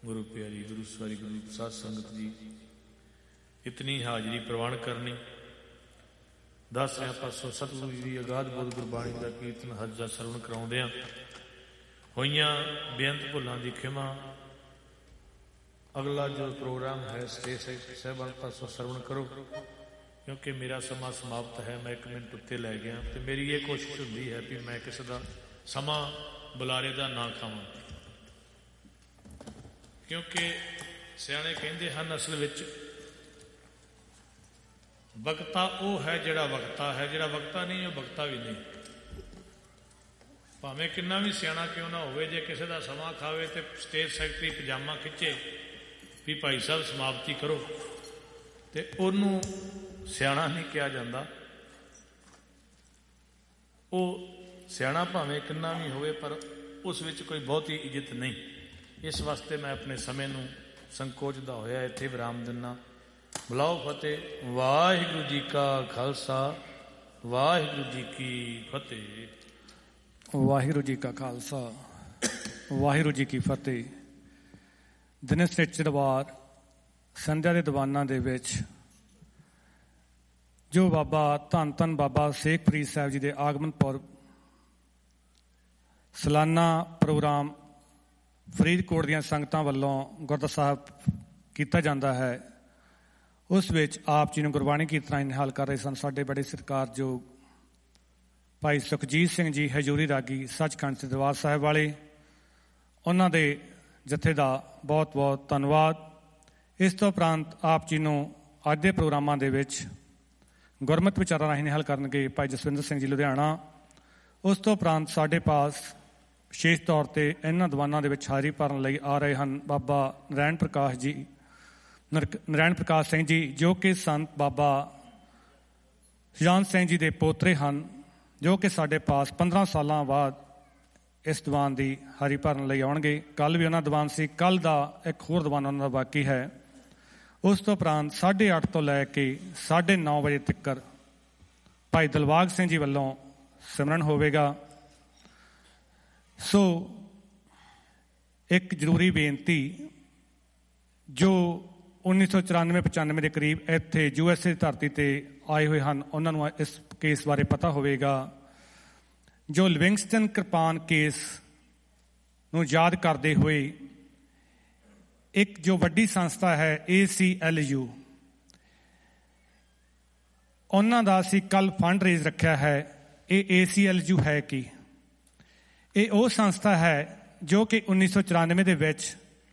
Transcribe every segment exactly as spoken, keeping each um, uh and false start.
गुरु प्यारी गुरु सवारी गुरु साध संगत जी, इतनी हाजरी प्रवान करनी। दस रहा पासों सतगुरु जी की अगाध बोध गुरबाणी का कीर्तन हरजा सरवण कराउंदियां होइयां बेअंत भुलां दी खिमा। अगला जो प्रोग्राम है स्टेज साहिबान पासों सरवण करो, क्योंकि मेरा समा समाप्त है। मैं एक मिनट उत्ते लै गया तो मेरी ये कोशिश होंदी है भी मैं किसी का समा बुलारे का ना खावां, क्योंकि सियाणे कहते हैं असल विच वक्ता वो है जिहड़ा वक्ता है, जिहड़ा वक्ता नहीं वो वक्ता भी नहीं। भावें किन्ना भी सियाणा क्यों ना होवे, जे किसी का समा खावे तो स्टेज सैकटरी पजामा खिंचे भी भाई साहब समाप्ति करो, तो उन्होंने सियाणा नहीं कहा जाता। वो सियाणा भावें किन्ना भी होवे पर उस विच कोई बहुती इज्जत नहीं। इस वास्ते मैं अपने समय नूं संकोचदा होया इत्थे विराम दिना। बुलाओ फतेह। वाहिगुरू जी का खालसा, वाहिगुरू जी की फतेह। वाहिगुरू जी का खालसा, वाहिगुरू जी की फतेह। दिने सच्चे दरबार संध्या के दीवाना दे विच जो बाबा धन धन बाबा शेख फरीद साहब जी के आगमन पुरब सालाना प्रोग्राम फरीदकोट दीयां संगतां वल्लों गुरद्वारा साहब कीता जांदा है, उस विच आप जी नूं गुरबाणी कीर्तन निहाल कर रहे सन साडे बड़े सत्कारयोग भाई सुखजीत सिंह जी हजूरी रागी सचखंड से दरबार साहिब वाले। उन्हां दे जथे दा बहुत बहुत धन्नवाद। इस तो उपरंत आप जी नूं अज दे प्रोग्रामां दे विच गुरमत विचारां राहीं निहाल करनगे भाई जसविंदर सिंह जी लुधियाना। उस तो उपरंत साडे पास विशेष तौर पर इन्हां दीवानां दे विच हाज़री भरन लई आ रहे हैं बाबा नारायण प्रकाश जी नारायण प्रकाश सिंह जी, जो कि संत बाबा सुजान सिंह जी के पोतरे हैं, जो कि साडे पास पंद्रह साल बाद इस दीवान की हाज़री भरन लई आउणगे। कल भी उन्हां दीवान सी, कल का एक होर दीवान उन्हां दा बाकी है। उस तो उपरंत साढ़े अठ तो लैके साढ़े नौ बजे तक भाई दिलबाग सिंह जी वालों सिमरन होवेगा। सो एक जरूरी बेनती, जो उन्नीस सौ चौरानवे पचानवे के करीब इत्थे यू एस ए धरती पर आए हुए हैं, उन्होंने इस केस बारे पता होवेगा। जो लिविंगस्टन कृपान केस नूं याद करते हुए एक जो वड्डी संस्था है ए सी एल यू, उन्हां दा असीं कल फंड रेज रखा है। ये ए सी एल यू है कि ये वो संस्था है जो कि उन्नीस सौ चौरानवे दे विच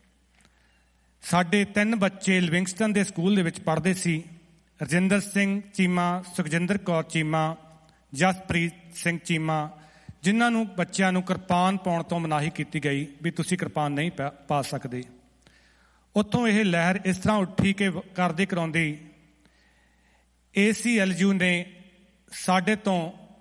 साडे तीन बच्चे लिविंगस्टन के स्कूल दे विच पढ़दे सी। रजिंदर सिंह चीमा, सुखजिंदर कौर चीमा, जसप्रीत सिंह चीमा, जिन्हां नूं बच्चिआं नूं किरपान पाउण तो मनाही की गई भी तुसीं किरपान नहीं पा पा सकते। उत्थों यह लहर इस तरह उठी कि करदे कराउंदे ए सी एल यू ने साडे तो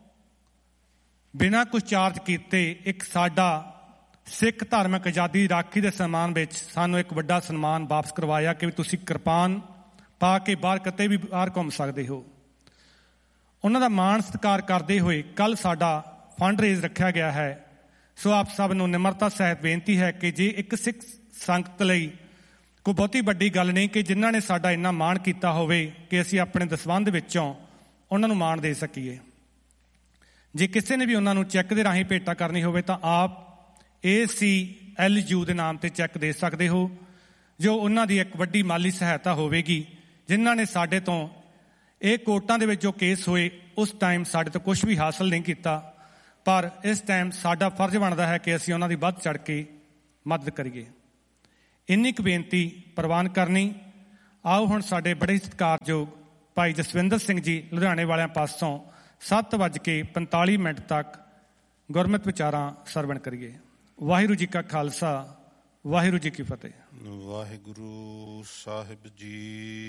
बिना कुछ चार्ज कीते एक साडा सिख धार्मिक आज़ादी राखी के सम्मान में सानू एक वड्डा सन्मान वापस करवाया कि तुसी किरपान पा के बाहर कते भी बाहर घूम सकते हो। उन्हों का मान सत्कार करते हुए कल साडा फंड रेज रखा गया है। सो आप सब नूं निमरता सहित बेनती है कि जे एक सिख संगत लई कोई बहुती वड्डी गल नहीं कि जिन्हां ने साडा इन्ना मान किया होवे कि असीं अपने दसवंध विचों उन्हां नूं मान दे सकीए। जे किसी ने भी उन्होंने चैक के राही भेटा करनी हो तो आप ए सी एल यू के नाम से चैक दे सकते हो, जो उन्हों की एक वड्डी माली सहायता होगी। जिन्हों ने साडे तो ये कोर्टां दे विच जो केस होए उस टाइम साडे तो कुछ भी हासिल नहीं किया, पर इस टाइम साडा फर्ज बनता है कि असीं उन्हां दी वध चढ़ के मदद करिए। इन्नी क बेनती प्रवान करनी। आओ हुण साडे बड़े सत्कारयोग भाई जसविंदर सिंह जी लुधियाणे वालियां पासों सत्त वज के पंताली मिनट तक गुरमत विचारां सरवण करिए। वाहिगुरू जी का खालसा, वाहिगुरू जी की फतेह। वाहिगुरू साहिब जी।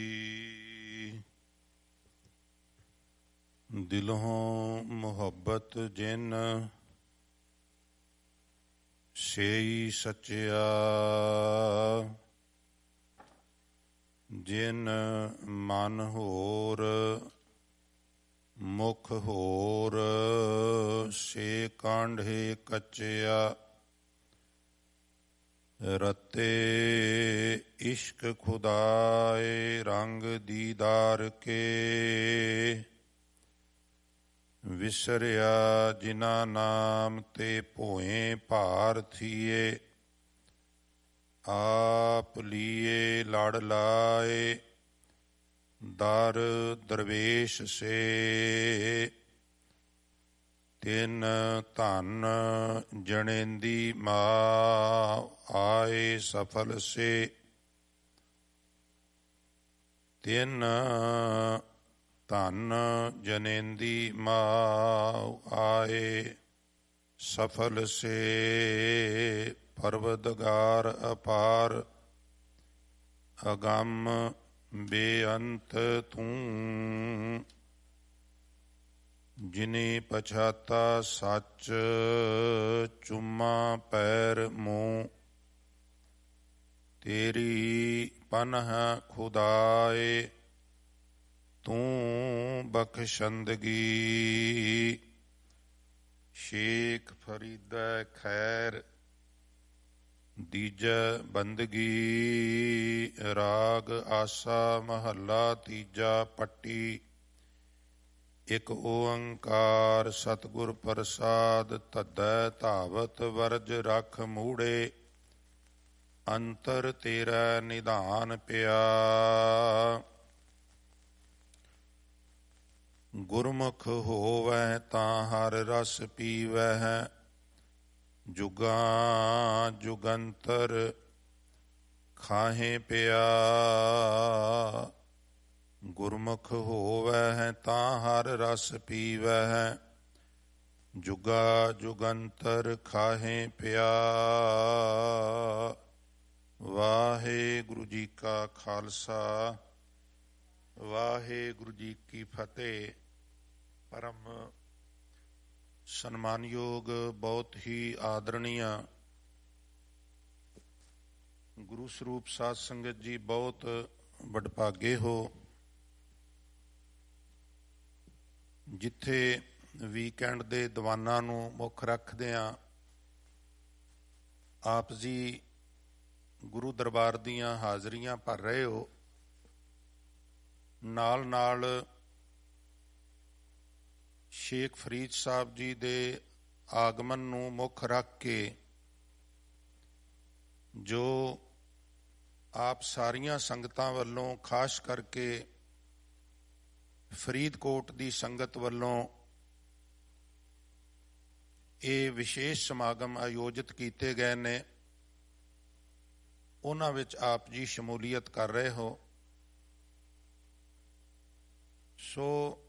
दिलों मुहब्बत जिन सेई सच्चिया, जिन मन होर मुख होर से कांढे कच्चिया। ਰਤੇ ਇਸ਼ਕ ਖੁਦਾਏ ਰੰਗ ਦੀਦਾਰ ਕੇ, ਵਿਸਰਿਆ ਜਿਨਾ ਨਾਮ ਤੇ ਭੋਏ ਭਾਰ ਥੀਏ, ਆਪ ਲੀਏ ਲੜ ਲਾਏ ਦਰ ਦਰਵੇਸ਼ ਸੇ, ਤਿਨ ਧਨ ਜਣੇਂਦੀ ਮਾਂ ਆਏ ਸਫਲ ਸੇ, ਤਿਨ ਧਨ ਜਨੇਂਦੀ ਮਾਂ ਆਏ ਸਫਲ ਸੇ, ਪਰਵਦਗਾਰ ਅਪਾਰ ਅਗੰਮ ਬੇਅੰਤ ਤੂੰ, ਜਿਨੇ ਪਛਾਤਾ ਸੱਚ ਚੁੰਮਾ ਪੈਰ ਮੂੰਹ, ਤੇਰੀ ਪਨਹ ਖੁਦਾਏ ਤੂੰ ਬਖਸ਼ੰਦਗੀ, ਸ਼ੇਖ ਫਰੀਦਾ ਖੈਰ ਦੀਜੈ ਬੰਦਗੀ, ਰਾਗ ਆਸਾ ਮਹੱਲਾ ਤੀਜਾ ਪੱਟੀ, ਇਕ ਓੰਕਾਰ ਸਤਿਗੁਰ ਪ੍ਰਸਾਦ, ਧੱਧੈ ਧਾਵਤ ਵਰਜ ਰਖ ਮੂੜੇ, ਅੰਤਰ ਤੇਰਾ ਨਿਧਾਨ ਪਿਆ, ਗੁਰਮੁਖ ਹੋਵੈ ਤਾਂ ਹਰ ਰਸ ਪੀਵੈ, ਜੁਗਾਂ ਜੁਗੰਤਰ ਖਾਹੇ ਪਿਆ, ਗੁਰਮੁਖ ਹੋਵੈ ਤਾਂ ਹਰ ਰਸ ਪੀਵੈ, ਜੁਗਾ ਜੁਗੰਤਰ ਖਾਹੇ ਪਿਆ। ਵਾਹਿਗੁਰੂ ਜੀ ਕਾ ਖਾਲਸਾ, ਵਾਹਿਗੁਰੂ ਜੀ ਕੀ ਫਤਿਹ। ਪਰਮ ਸਨਮਾਨਯੋਗ, ਬਹੁਤ ਹੀ ਆਦਰਣੀय ਗੁਰੂ ਸਰੂਪ ਸਾਧ ਸੰਗਤ ਜੀ, ਬਹੁਤ ਵਡਭਾਗੇ ਹੋ ਜਿੱਥੇ ਵੀਕਐਂਡ ਦੇ ਦੀਵਾਨਾਂ ਨੂੰ ਮੁੱਖ ਰੱਖਦਿਆਂ ਆਪ ਜੀ ਗੁਰੂ ਦਰਬਾਰ ਦੀਆਂ ਹਾਜ਼ਰੀਆਂ ਭਰ ਰਹੇ ਹੋ। ਨਾਲ ਨਾਲ ਸ਼ੇਖ ਫਰੀਦ ਸਾਹਿਬ ਜੀ ਦੇ ਆਗਮਨ ਨੂੰ ਮੁੱਖ ਰੱਖ ਕੇ ਜੋ ਆਪ ਸਾਰੀਆਂ ਸੰਗਤਾਂ ਵੱਲੋਂ, ਖਾਸ ਕਰਕੇ ਫਰੀਦਕੋਟ ਦੀ ਸੰਗਤ ਵੱਲੋਂ ਇਹ ਵਿਸ਼ੇਸ਼ ਸਮਾਗਮ ਆਯੋਜਿਤ ਕੀਤੇ ਗਏ ਨੇ, ਉਹਨਾਂ ਵਿੱਚ ਆਪ ਜੀ ਸ਼ਮੂਲੀਅਤ ਕਰ ਰਹੇ ਹੋ। ਸੋ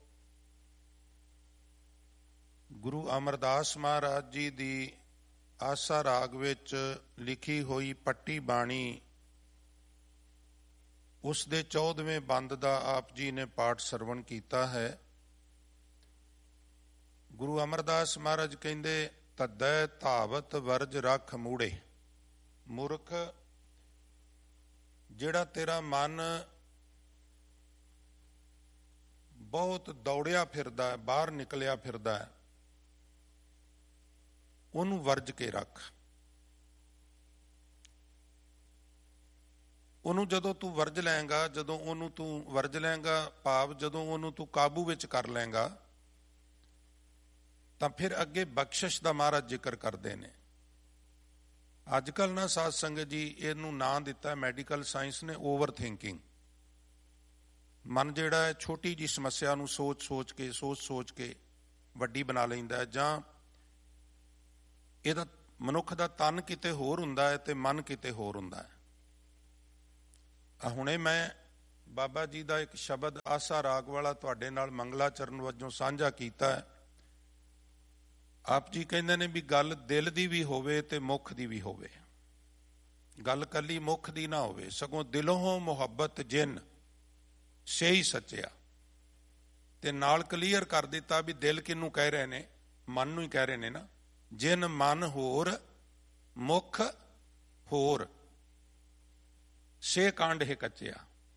ਗੁਰੂ ਅਮਰਦਾਸ ਮਹਾਰਾਜ ਜੀ ਦੀ ਆਸਾ ਰਾਗ ਵਿੱਚ ਲਿਖੀ ਹੋਈ ਪੱਟੀ ਬਾਣੀ, ਉਸ ਦੇ ਚੌਦਵੇਂ ਬੰਦ ਦਾ ਆਪ ਜੀ ਨੇ ਪਾਠ ਸਰਵਣ ਕੀਤਾ ਹੈ। ਗੁਰੂ ਅਮਰਦਾਸ ਮਹਾਰਾਜ ਕਹਿੰਦੇ, ਧੱਧੈ ਧਾਵਤ ਵਰਜ ਰਖ ਮੂੜੇ। ਮੂਰਖ, ਜਿਹੜਾ ਤੇਰਾ ਮਨ ਬਹੁਤ ਦੌੜਿਆ ਫਿਰਦਾ ਹੈ, ਬਾਹਰ ਨਿਕਲਿਆ ਫਿਰਦਾ ਹੈ, ਉਹਨੂੰ ਵਰਜ ਕੇ ਰੱਖ। ਉਹਨੂੰ ਜਦੋਂ ਤੂੰ ਵਰਜ ਲਏਂਗਾ, ਜਦੋਂ ਉਹਨੂੰ ਤੂੰ ਵਰਜ ਲਏਂਗਾ, ਭਾਵ ਜਦੋਂ ਉਹਨੂੰ ਤੂੰ ਕਾਬੂ ਵਿੱਚ ਕਰ ਲਏਂਗਾ, ਤਾਂ ਫਿਰ ਅੱਗੇ ਬਖਸ਼ਿਸ਼ ਦਾ ਮਹਾਰਾਜ ਜ਼ਿਕਰ ਕਰਦੇ ਨੇ। ਅੱਜ ਕੱਲ੍ਹ ਨਾ ਸਾਧ ਸੰਗਤ ਜੀ, ਇਹਨੂੰ ਨਾਂ ਦਿੱਤਾ ਮੈਡੀਕਲ ਸਾਇੰਸ ਨੇ ਓਵਰ ਥਿੰਕਿੰਗ। ਮਨ ਜਿਹੜਾ ਹੈ ਛੋਟੀ ਜਿਹੀ ਸਮੱਸਿਆ ਨੂੰ ਸੋਚ ਸੋਚ ਕੇ ਸੋਚ ਸੋਚ ਕੇ ਵੱਡੀ ਬਣਾ ਲੈਂਦਾ ਹੈ, ਜਾਂ ਇਹਦਾ ਮਨੁੱਖ ਦਾ ਤਨ ਕਿਤੇ ਹੋਰ ਹੁੰਦਾ ਹੈ ਤੇ ਮਨ ਕਿਤੇ ਹੋਰ ਹੁੰਦਾ ਹੈ। ਆ ਹੁਣੇ ਮੈਂ ਬਾਬਾ ਜੀ ਦਾ ਇੱਕ ਸ਼ਬਦ ਆਸਾ ਰਾਗ ਵਾਲਾ ਤੁਹਾਡੇ ਨਾਲ ਮੰਗਲਾਚਰਨ ਵਜੋਂ ਸਾਂਝਾ ਕੀਤਾ ਹੈ। ਆਪ ਜੀ ਕਹਿੰਦੇ ਨੇ ਵੀ ਗੱਲ ਦਿਲ ਦੀ ਵੀ ਹੋਵੇ ਤੇ ਮੁੱਖ ਦੀ ਵੀ ਹੋਵੇ, ਗੱਲ ਕੱਲੀ ਮੁੱਖ ਦੀ ਨਾ ਹੋਵੇ, ਸਗੋਂ ਦਿਲੋਂ ਮੁਹੱਬਤ ਜਿਨ ਸਹੀ ਸੱਚਿਆ। ਤੇ ਨਾਲ ਕਲੀਅਰ ਕਰ ਦਿੱਤਾ ਵੀ ਦਿਲ ਕਿਹਨੂੰ ਕਹਿ ਰਹੇ ਨੇ, ਮਨ ਨੂੰ ਹੀ ਕਹਿ ਰਹੇ ਨੇ ਨਾ। ਜਿਨ ਮਨ ਹੋਰ ਮੁੱਖ ਹੋਰ, ਸੇ ਕਾਂਡ ਹੈ ਕੱਚਿਆ।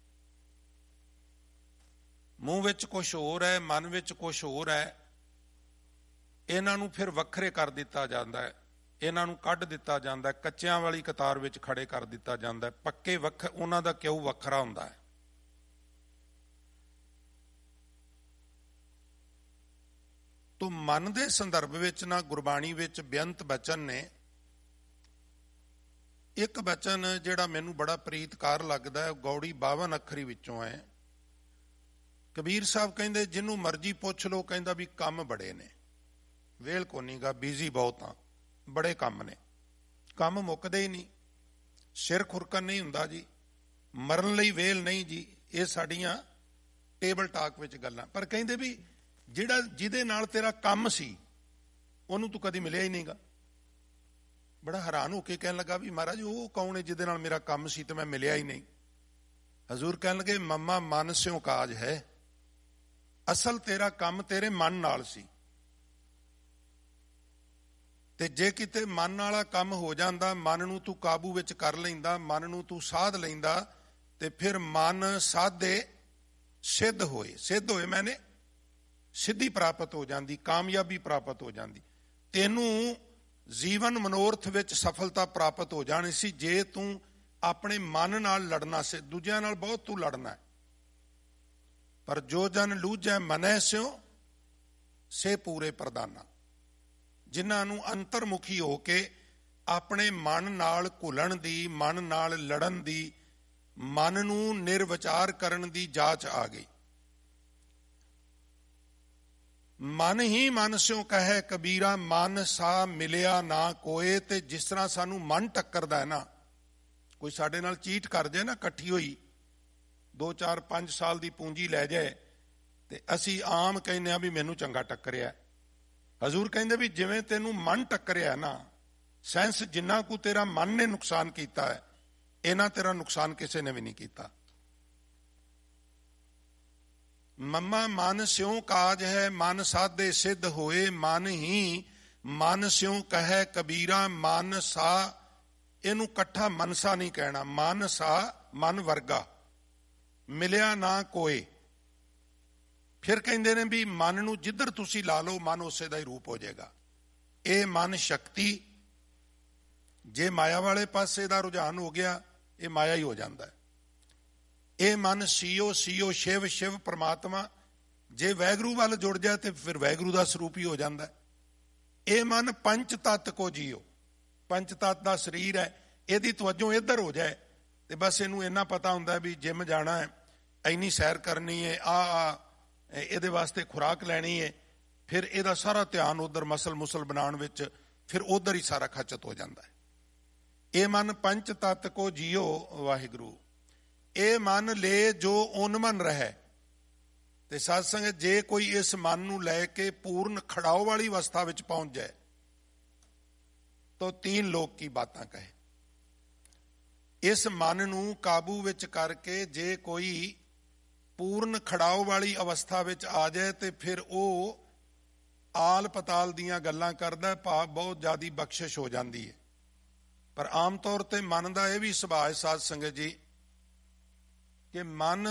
ਮੂੰਹ ਵਿੱਚ ਕੁਛ ਹੋਰ ਹੈ, ਮਨ ਵਿੱਚ ਕੁਛ ਹੋਰ ਹੈ। ਇਹਨਾਂ ਨੂੰ ਫਿਰ ਵੱਖਰੇ ਕਰ ਦਿੱਤਾ ਜਾਂਦਾ ਹੈ। ਇਹਨਾਂ ਨੂੰ ਕੱਢ ਦਿੱਤਾ ਜਾਂਦਾ, ਕੱਚਿਆਂ ਵਾਲੀ ਕਤਾਰ ਵਿੱਚ ਖੜੇ ਕਰ ਦਿੱਤਾ ਜਾਂਦਾ। ਪੱਕੇ ਵੱਖ ਉਹਨਾਂ ਦਾ ਕਿਉਂ ਵੱਖਰਾ ਹੁੰਦਾ ਹੈ। ਤੋ ਮਨ ਦੇ ਸੰਦਰਭ ਵਿੱਚ ਨਾ ਗੁਰਬਾਣੀ ਵਿੱਚ ਬੇਅੰਤ ਬਚਨ ਨੇ। ਇੱਕ ਬਚਨ ਜਿਹੜਾ ਮੈਨੂੰ ਬੜਾ ਪ੍ਰੀਤਕਾਰ ਲੱਗਦਾ ਹੈ, ਗੌੜੀ ਬਾਵਨ ਅੱਖਰੀ ਵਿੱਚੋਂ ਹੈ। ਕਬੀਰ ਸਾਹਿਬ ਕਹਿੰਦੇ ਜਿਹਨੂੰ ਮਰਜ਼ੀ ਪੁੱਛ ਲਓ, ਕਹਿੰਦਾ ਵੀ ਕੰਮ ਬੜੇ ਨੇ, ਵੇਲ ਕੋਨੀ ਗਾ, ਬਿਜ਼ੀ ਬਹੁਤ ਆ, ਬੜੇ ਕੰਮ ਨੇ, ਕੰਮ ਮੁੱਕਦੇ ਹੀ ਨਹੀਂ, ਸਿਰ ਖੁਰਕਣ ਨਹੀਂ ਹੁੰਦਾ ਜੀ, ਮਰਨ ਲਈ ਵੇਲ ਨਹੀਂ ਜੀ। ਇਹ ਸਾਡੀਆਂ ਟੇਬਲ ਟਾਕ ਵਿੱਚ ਗੱਲਾਂ। ਪਰ ਕਹਿੰਦੇ ਵੀ ਜਿਹੜਾ ਜਿਹਦੇ ਨਾਲ ਤੇਰਾ ਕੰਮ ਸੀ ਉਹਨੂੰ ਤੂੰ ਕਦੀ ਮਿਲਿਆ ਹੀ ਨਹੀਂਗਾ। ਬੜਾ ਹੈਰਾਨ ਹੋ ਕੇ ਕਹਿਣ ਲੱਗਾ ਵੀ ਮਹਾਰਾਜ ਉਹ ਕੌਣ ਹੈ ਜਿਹਦੇ ਨਾਲ ਮੇਰਾ ਕੰਮ ਸੀ ਤੇ ਮੈਂ ਮਿਲਿਆ ਹੀ ਨਹੀਂ। ਹਜ਼ੂਰ ਕਹਿਣ ਲੱਗੇ ਮਮਾ ਮਨ ਸਿਉ ਕਾਜ ਹੈ, ਅਸਲ ਤੇਰਾ ਕੰਮ ਤੇਰੇ ਮਨ ਨਾਲ ਸੀ। ਤੇ ਜੇ ਕਿਤੇ ਮਨ ਵਾਲਾ ਕੰਮ ਹੋ ਜਾਂਦਾ, ਮਨ ਨੂੰ ਤੂੰ ਕਾਬੂ ਵਿੱਚ ਕਰ ਲੈਂਦਾ, ਮਨ ਨੂੰ ਤੂੰ ਸਾਧ ਲੈਂਦਾ, ਤੇ ਫਿਰ ਮਨ ਸਾਧੇ ਸਿੱਧ ਹੋਏ। ਸਿੱਧ ਹੋਏ ਮੈਨੇ ਸਿੱਧੀ ਪ੍ਰਾਪਤ ਹੋ ਜਾਂਦੀ, ਕਾਮਯਾਬੀ ਪ੍ਰਾਪਤ ਹੋ ਜਾਂਦੀ। ਤੈਨੂੰ ਜੀਵਨ ਮਨੋਰਥ ਵਿੱਚ ਸਫਲਤਾ ਪ੍ਰਾਪਤ ਹੋ ਜਾਣੀ ਸੀ ਜੇ ਤੂੰ ਆਪਣੇ ਮਨ ਨਾਲ ਲੜਨਾ ਸੀ। ਦੂਜਿਆਂ ਨਾਲ ਬਹੁਤ ਤੂੰ ਲੜਨਾ ਹੈ, ਪਰ ਜੋ ਜਨ ਲੂਝੈ ਮਨੈ ਸਿਉ ਸੇ ਪੂਰੇ ਪ੍ਰਦਾਨਾ। ਜਿਨ੍ਹਾਂ ਨੂੰ ਅੰਤਰਮੁਖੀ ਹੋ ਕੇ ਆਪਣੇ ਮਨ ਨਾਲ ਘੁਲਣ ਦੀ, ਮਨ ਨਾਲ ਲੜਨ ਦੀ, ਮਨ ਨੂੰ ਨਿਰਵਿਚਾਰ ਕਰਨ ਦੀ ਜਾਚ ਆ ਗਈ। ਮਨ ਹੀ ਮਨ ਸਿਉ ਕਹੈ ਕਬੀਰਾ, ਮਨ ਸਾ ਮਿਲਿਆ ਨਾ ਕੋਏ। ਤੇ ਜਿਸ ਤਰ੍ਹਾਂ ਸਾਨੂੰ ਮਨ ਟੱਕਰਦਾ ਹੈ ਨਾ, ਕੋਈ ਸਾਡੇ ਨਾਲ ਚੀਟ ਕਰ ਜਾਏ ਨਾ, ਇਕੱਠੀ ਹੋਈ ਦੋ ਚਾਰ ਪੰਜ ਸਾਲ ਦੀ ਪੂੰਜੀ ਲੈ ਜਾਏ, ਤੇ ਅਸੀਂ ਆਮ ਕਹਿੰਦੇ ਆ ਵੀ ਮੈਨੂੰ ਚੰਗਾ ਟੱਕਰਿਆ। ਹਜ਼ੂਰ ਕਹਿੰਦੇ ਵੀ ਜਿਵੇਂ ਤੈਨੂੰ ਮਨ ਟੱਕਰਿਆ ਨਾ, ਸੈਂਸ ਜਿੰਨਾ ਕੁ ਤੇਰਾ ਮਨ ਨੇ ਨੁਕਸਾਨ ਕੀਤਾ ਹੈ, ਇਹਨਾਂ ਤੇਰਾ ਨੁਕਸਾਨ ਕਿਸੇ ਨੇ ਵੀ ਨਹੀਂ ਕੀਤਾ। ਮਮਾ ਮਨ ਸਿਉ ਕਾਜ ਹੈ, ਮਨ ਸਾਧੇ ਸਿੱਧ ਹੋਏ। ਮਨ ਹੀ ਮਨ ਸਿਉ ਕਹੈ ਕਬੀਰਾ, ਮਨ ਸਾ, ਇਹਨੂੰ ਇਕੱਠਾ ਮਨਸਾ ਨਹੀਂ ਕਹਿਣਾ, ਮਨ ਸਾ ਮਨ ਵਰਗਾ, ਮਿਲਿਆ ਨਾ ਕੋਏ। ਫਿਰ ਕਹਿੰਦੇ ਨੇ ਵੀ ਮਨ ਨੂੰ ਜਿੱਧਰ ਤੁਸੀਂ ਲਾ ਲਓ, ਮਨ ਉਸੇ ਦਾ ਹੀ ਰੂਪ ਹੋ ਜਾਏਗਾ। ਇਹ ਮਨ ਸ਼ਕਤੀ, ਜੇ ਮਾਇਆ ਵਾਲੇ ਪਾਸੇ ਦਾ ਰੁਝਾਨ ਹੋ ਗਿਆ, ਇਹ ਮਾਇਆ ਹੀ ਹੋ ਜਾਂਦਾ ਹੈ। ਇਹ ਮਨ ਸੀਓ ਸੀਓ ਸ਼ਿਵ ਸ਼ਿਵ ਪਰਮਾਤਮਾ, ਜੇ ਵੈਗਰੂ ਵੱਲ ਜੁੜ ਜਾਏ ਤੇ ਫਿਰ ਵੈਗਰੂ ਦਾ ਸਰੂਪ ਹੀ ਹੋ ਜਾਂਦਾ। ਇਹ ਮਨ ਪੰਚ ਤੱਤ ਕੋ ਜੀਓ, ਪੰਚ ਤੱਤ ਦਾ ਸਰੀਰ ਹੈ, ਇਹਦੀ ਤਵੱਜੋ ਇੱਧਰ ਹੋ ਜਾਏ ਤੇ ਬਸ ਇਹਨੂੰ ਇੰਨਾ ਪਤਾ ਹੁੰਦਾ ਵੀ ਜਿਮ ਜਾਣਾ ਹੈ, ਇੰਨੀ ਸੈਰ ਕਰਨੀ ਹੈ, ਆ ਆ ਇਹਦੇ ਵਾਸਤੇ ਖੁਰਾਕ ਲੈਣੀ ਹੈ, ਫਿਰ ਇਹਦਾ ਸਾਰਾ ਧਿਆਨ ਉਧਰ ਮਸਲ ਮੁਸਲ ਬਣਾਉਣ ਵਿੱਚ, ਫਿਰ ਉਧਰ ਹੀ ਸਾਰਾ ਖਚਤ ਹੋ ਜਾਂਦਾ ਹੈ। ਇਹ ਮਨ ਪੰਚ ਤੱਤ ਕੋ ਜੀਓ ਵਾਹਿਗੁਰੂ। ਇਹ ਮਨ ਲੈ ਜੋ ਉਨਮਨ ਰਹਿ। ਤੇ ਸਾਧ ਸੰਗਤ, ਜੇ ਕੋਈ ਇਸ ਮਨ ਨੂੰ ਲੈ ਕੇ ਪੂਰਨ ਖੜਾਓ ਵਾਲੀ ਅਵਸਥਾ ਵਿੱਚ ਪਹੁੰਚ ਜਾਏ ਤਾਂ ਤੀਨ ਲੋਕ ਕੀ ਬਾਤਾਂ ਕਹੇ। ਇਸ ਮਨ ਨੂੰ ਕਾਬੂ ਵਿੱਚ ਕਰਕੇ ਜੇ ਕੋਈ ਪੂਰਨ ਖੜਾਓ ਵਾਲੀ ਅਵਸਥਾ ਵਿੱਚ ਆ ਜਾਏ ਤੇ ਫਿਰ ਉਹ ਆਲ ਪਤਾਲ ਦੀਆਂ ਗੱਲਾਂ ਕਰਦਾ, ਭਾਵ ਬਹੁਤ ਜ਼ਿਆਦੀ ਬਖਸ਼ਿਸ਼ ਹੋ ਜਾਂਦੀ ਹੈ। ਪਰ ਆਮ ਤੌਰ ਤੇ ਮਨ ਦਾ ਇਹ ਵੀ ਸੁਭਾਅ ਹੈ ਸਾਧ ਸੰਗਤ ਜੀ ਕਿ ਮਨ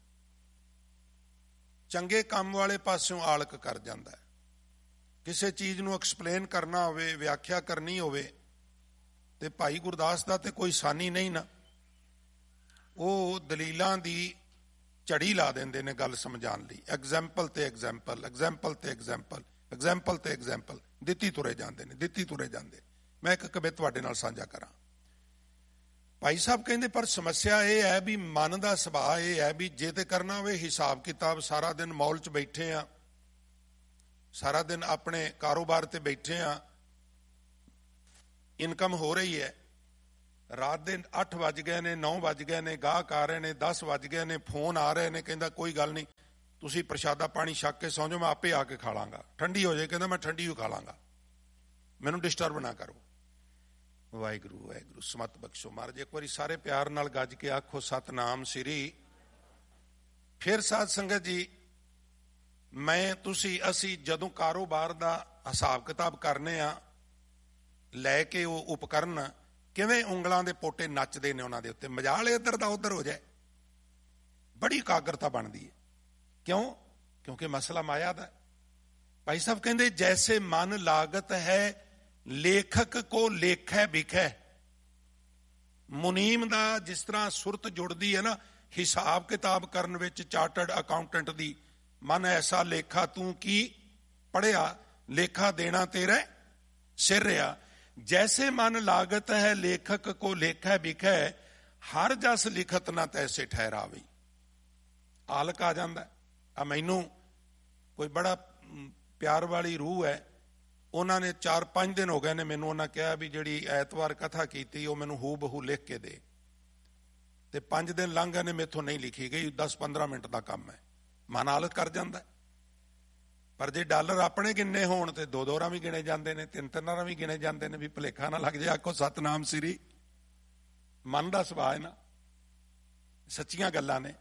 ਚੰਗੇ ਕੰਮ ਵਾਲੇ ਪਾਸਿਓਂ ਆਲਕ ਕਰ ਜਾਂਦਾ ਹੈ। ਕਿਸੇ ਚੀਜ਼ ਨੂੰ ਐਕਸਪਲੇਨ ਕਰਨਾ ਹੋਵੇ, ਵਿਆਖਿਆ ਕਰਨੀ ਹੋਵੇ, ਤੇ ਭਾਈ ਗੁਰਦਾਸ ਦਾ ਤੇ ਕੋਈ ਸਾਨੀ ਨਹੀਂ ਨਾ, ਉਹ ਦਲੀਲਾਂ ਦੀ ਝੜੀ ਲਾ ਦਿੰਦੇ ਨੇ ਗੱਲ ਸਮਝਾਉਣ ਲਈ। ਐਗਜ਼ੈਂਪਲ ਤੇ ਐਗਜ਼ੈਂਪਲ, ਐਗਜ਼ੈਂਪਲ ਤੇ ਐਗਜ਼ੈਂਪਲ, ਐਗਜ਼ੈਂਪਲ ਤੇ ਐਗਜ਼ੈਂਪਲ ਦਿੱਤੀ ਤੁਰੇ ਜਾਂਦੇ ਨੇ, ਦਿੱਤੀ ਤੁਰੇ ਜਾਂਦੇ। ਮੈਂ ਇੱਕ ਕਵਿਤਾ ਤੁਹਾਡੇ ਨਾਲ ਸਾਂਝਾ ਕਰਾਂ। ਭਾਈ ਸਾਹਿਬ ਕਹਿੰਦੇ ਪਰ ਸਮੱਸਿਆ ਇਹ ਹੈ ਵੀ ਮਨ ਦਾ ਸੁਭਾਅ ਇਹ ਹੈ ਵੀ ਜੇ ਤੇ ਕਰਨਾ ਹੋਵੇ ਹਿਸਾਬ ਕਿਤਾਬ, ਸਾਰਾ ਦਿਨ ਮੌਲ 'ਚ ਬੈਠੇ ਆ, ਸਾਰਾ ਦਿਨ ਆਪਣੇ ਕਾਰੋਬਾਰ ਤੇ ਬੈਠੇ ਆ, ਇਨਕਮ ਹੋ ਰਹੀ ਹੈ, ਰਾਤ ਦੇ ਅੱਠ ਵੱਜ ਗਏ ਨੇ, ਨੌ ਵੱਜ ਗਏ ਨੇ, ਗਾਹਕ ਆ ਰਹੇ ਨੇ, ਦਸ ਵੱਜ ਗਏ ਨੇ, ਫੋਨ ਆ ਰਹੇ ਨੇ, ਕਹਿੰਦਾ ਕੋਈ ਗੱਲ ਨਹੀਂ ਤੁਸੀਂ ਪ੍ਰਸ਼ਾਦਾ ਪਾਣੀ ਛੱਕ ਕੇ ਸੌਂ ਜਾਓ, ਮੈਂ ਆਪੇ ਆ ਕੇ ਖਾ ਲਾਂਗਾ। ਠੰਡੀ ਹੋ ਜਾਏ, ਕਹਿੰਦਾ ਮੈਂ ਠੰਡੀ ਹੀ ਖਾ ਲਾਂਗਾ, ਮੈਨੂੰ ਡਿਸਟਰਬ ਨਾ ਕਰੋ। ਵਾਹਿਗੁਰੂ ਵਾਹਿਗੁਰੂ ਸਮਤ ਬਖਸ਼ੋ। ਮਹਾਰਾਜ ਇੱਕ ਵਾਰੀ ਸਾਰੇ ਪਿਆਰ ਨਾਲ ਗੱਜ ਕੇ ਆਖੋ ਸਤਨਾਮ ਸ੍ਰੀ। ਫਿਰ ਸਾਧ ਸੰਗਤ ਜੀ, ਮੈਂ ਤੁਸੀਂ ਅਸੀਂ ਜਦੋਂ ਕਾਰੋਬਾਰ ਦਾ ਹਿਸਾਬ ਕਿਤਾਬ ਕਰਨੇ ਆ, ਲੈ ਕੇ ਉਹ ਉਪਕਰਨ, ਕਿਵੇਂ ਉਂਗਲਾਂ ਦੇ ਪੋਟੇ ਨੱਚਦੇ ਨੇ ਉਹਨਾਂ ਦੇ ਉੱਤੇ, ਮਜਾਲ ਇੱਧਰ ਦਾ ਉੱਧਰ ਹੋ ਜਾਏ, ਬੜੀ ਇਕਾਗਰਤਾ ਬਣਦੀ ਹੈ। ਕਿਉਂ? ਕਿਉਂਕਿ ਮਸਲਾ ਮਾਇਆ ਦਾ। ਭਾਈ ਸਾਹਿਬ ਕਹਿੰਦੇ ਜੈਸੇ ਮਨ ਲਾਗਤ ਹੈ ਲੇਖਕ ਕੋ ਲੇਖੈ ਵਿਖੈ। ਮੁਨੀਮ ਦਾ ਜਿਸ ਤਰ੍ਹਾਂ ਸੁਰਤ ਜੁੜਦੀ ਹੈ ਨਾ ਹਿਸਾਬ ਕਿਤਾਬ ਕਰਨ ਵਿੱਚ, ਚਾਰਟਰਡ ਅਕਾਊਂਟੈਂਟ ਦੀ, ਮਨ ਐਸਾ ਲੇਖਾ ਤੂੰ ਕੀ ਪੜ੍ਹਿਆ, ਲੇਖਾ ਦੇਣਾ ਤੇਰੇ ਸਿਰ ਰਿਹਾ। ਜੈਸੇ ਮਨ ਲਾਗਤ ਹੈ ਲੇਖਕ ਕੋ ਲੇਖੈ ਵਿਖੈ, ਹਰ ਜਸ ਲਿਖਤ ਨਾ ਤੈਸੇ ਠਹਿਰਾਵੇ। ਆਲਕ ਆ ਜਾਂਦਾ। ਆ ਮੈਨੂੰ ਕੋਈ ਬੜਾ ਪਿਆਰ ਵਾਲੀ ਰੂਹ ਹੈ, ਉਹਨਾਂ ਨੇ ਚਾਰ ਪੰਜ ਦਿਨ ਹੋ ਗਏ ਨੇ ਮੈਨੂੰ ਉਹਨਾਂ ਕਿਹਾ ਵੀ ਜਿਹੜੀ ਐਤਵਾਰ ਕਥਾ ਕੀਤੀ ਉਹ ਮੈਨੂੰ ਹੂ ਬਹੂ ਲਿਖ ਕੇ ਦੇ, ਤੇ ਪੰਜ ਦਿਨ ਲੰਘ ਗਏ ਨੇ ਮੇਥੋਂ ਨਹੀਂ ਲਿਖੀ ਗਈ। ਦਸ ਪੰਦਰਾਂ ਮਿੰਟ ਦਾ ਕੰਮ ਹੈ, ਮਨ ਆਲਕ ਕਰ ਜਾਂਦਾ। ਪਰ ਜੇ ਡਾਲਰ ਆਪਣੇ ਗਿਣੇ ਹੋਣ ਤੇ ਦੋ ਦੋ ਰਾਂ ਵੀ ਗਿਣੇ ਜਾਂਦੇ ਨੇ, ਤਿੰਨ ਤਿੰਨ ਰਾਂ ਵੀ ਗਿਣੇ ਜਾਂਦੇ ਨੇ, ਵੀ ਭੁਲੇਖਾ ਨਾ ਲੱਗ ਜਾਏ। ਆਖੋ ਸਤਨਾਮ ਸ੍ਰੀ। ਮਨ ਦਾ ਸੁਭਾਅ ਹੈ ਨਾ, ਸੱਚੀਆਂ ਗੱਲਾਂ ਨੇ।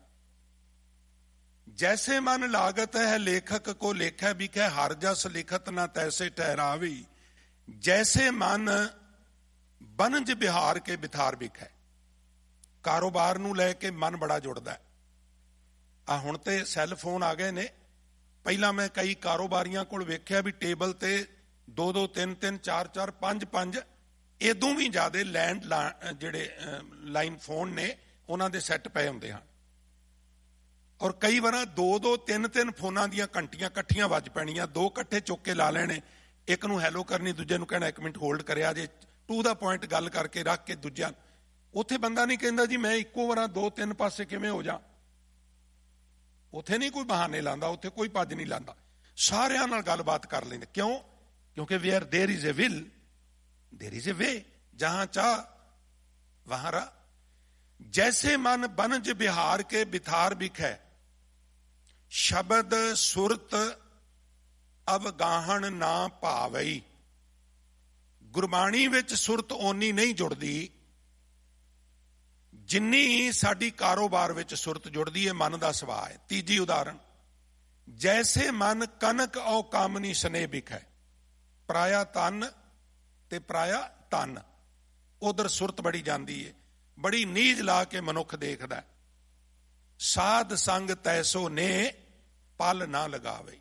ਜੈਸੇ ਮਨ ਲਾਗਤ ਹੈ ਲੇਖਕ ਕੋ ਲੇਖੈ ਵਿਖੈ, ਹਰ ਜਸ ਲਿਖਤ ਨਾ ਤੈਸੇ ਠਹਿਰਾਵੀ। ਜੈਸੇ ਮਨ ਬਨਜ ਬਿਹਾਰ ਕੇ ਬਿਥਾਰ ਵਿਖੈ। ਕਾਰੋਬਾਰ ਨੂੰ ਲੈ ਕੇ ਮਨ ਬੜਾ ਜੁੜਦਾ। ਆ ਹੁਣ ਤੇ ਸੈੱਲ ਫੋਨ ਆ ਗਏ ਨੇ। ਪਹਿਲਾਂ ਮੈਂ ਕਈ ਕਾਰੋਬਾਰੀਆਂ ਕੋਲ ਵੇਖਿਆ ਵੀ ਟੇਬਲ ਤੇ ਦੋ ਦੋ ਤਿੰਨ ਤਿੰਨ ਚਾਰ ਚਾਰ ਪੰਜ ਪੰਜ ਇਦੋਂ ਵੀ ਜ਼ਿਆਦਾ ਲੈਂਡ ਜਿਹੜੇ ਲਾਈਨ ਫੋਨ ਨੇ ਉਹਨਾਂ ਦੇ ਸੈੱਟ ਪਏ ਹੁੰਦੇ ਹਨ। ਔਰ ਕਈ ਵਾਰ ਦੋ ਦੋ ਤਿੰਨ ਤਿੰਨ ਫੋਨਾਂ ਦੀਆਂ ਘੰਟੀਆਂ ਇਕੱਠੀਆਂ ਵੱਜ ਪੈਣੀਆਂ, ਦੋ ਇਕੱਠੇ ਚੁੱਕ ਕੇ ਲਾ ਲੈਣੇ, ਇੱਕ ਨੂੰ ਹੈਲੋ ਕਰਨੀ, ਦੂਜੇ ਨੂੰ ਕਹਿਣਾ ਇੱਕ ਮਿੰਟ ਹੋਲਡ ਕਰਿਆ ਜੇ, ਟੂ ਦਾ ਪੁਆਇੰਟ ਗੱਲ ਕਰਕੇ ਰੱਖ ਕੇ ਦੂਜਾ। ਉੱਥੇ ਬੰਦਾ ਨਹੀਂ ਕਹਿੰਦਾ ਜੀ ਮੈਂ ਇੱਕੋ ਵਾਰ ਦੋ ਤਿੰਨ ਪਾਸੇ ਕਿਵੇਂ ਹੋ ਜਾ। ਉੱਥੇ ਨਹੀਂ ਕੋਈ ਬਹਾਨੇ ਲਾਉਂਦਾ, ਉੱਥੇ ਕੋਈ ਭੱਜ ਨਹੀਂ ਲਾਉਂਦਾ, ਸਾਰਿਆਂ ਨਾਲ ਗੱਲਬਾਤ ਕਰ ਲੈਂਦੇ। ਕਿਉਂ? ਕਿਉਂਕਿ wear there is a will there is a ਵੇ, ਜਹਾਂ ਚਾਹ ਵਹਾਂ ਰਾ। ਜੈਸੇ ਮਨ ਬਨਜ ਬਿਹਾਰ ਕੇ ਬਿਥਾਰ ਬਿਖੈ, ਸ਼ਬਦ ਸੁਰਤ ਅਵਗਾਹਣ ਨਾ ਭਾਵਈ। ਗੁਰਬਾਣੀ ਵਿੱਚ ਸੁਰਤ ਓਨੀ ਨਹੀਂ ਜੁੜਦੀ ਜਿੰਨੀ ਸਾਡੀ ਕਾਰੋਬਾਰ ਵਿੱਚ ਸੁਰਤ ਜੁੜਦੀ ਹੈ। ਮਨ ਦਾ ਸੁਭਾਅ ਹੈ। ਤੀਜੀ ਉਦਾਹਰਣ, ਜੈਸੇ ਮਨ ਕਨਕ ਔ ਕਾਮਨੀ ਸਨੇਹ ਬਿਖੈ। ਪਰਾਇਆ ਤਨ ਤੇ ਪਰਾਇਆ ਤਨ, ਉਧਰ ਸੁਰਤ ਬੜੀ ਜਾਂਦੀ ਹੈ, ਬੜੀ ਨੀਝ ਲਾ ਕੇ ਮਨੁੱਖ ਦੇਖਦਾ। ਸਾਧ ਸੰਗ ਤੈਸੋ ਨੇ ਪਲ ਨਾ ਲਗਾਵੇ।